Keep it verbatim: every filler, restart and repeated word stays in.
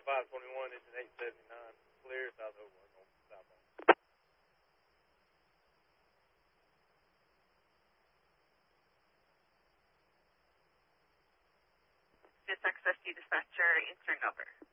five twenty-one, engine eight seventy-nine, clear, south over, on southbound. This X S T dispatcher, answering over.